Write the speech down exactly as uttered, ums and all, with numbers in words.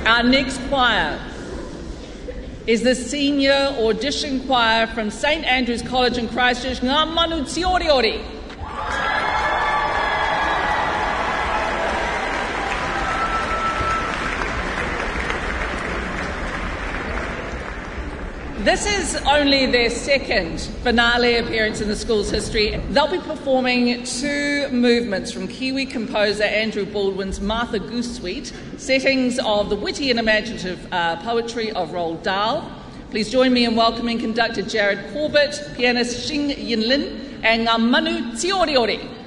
Our next choir is the senior audition choir from Saint Andrew's College in Christchurch, Ngā Manu Tioriori. This is only their second finale appearance in the school's history. They'll be performing two movements from Kiwi composer Andrew Baldwin's Martha Goose Suite, settings of the witty and imaginative uh, poetry of Roald Dahl. Please join me in welcoming conductor Jared Corbett, pianist Xing Yinlin, and Ngā Manu Tioriori.